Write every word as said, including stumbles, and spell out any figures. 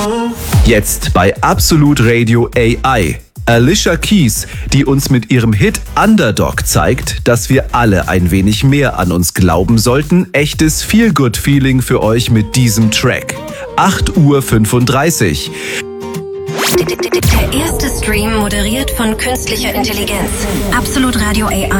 Jetzt bei Absolut Radio A I. Alicia Keys, die uns mit ihrem Hit Underdog zeigt, dass wir alle ein wenig mehr an uns glauben sollten. Echtes Feel-Good-Feeling für euch mit diesem Track. acht Uhr fünfunddreißig. Der erste Stream moderiert von künstlicher Intelligenz. Absolut Radio A I.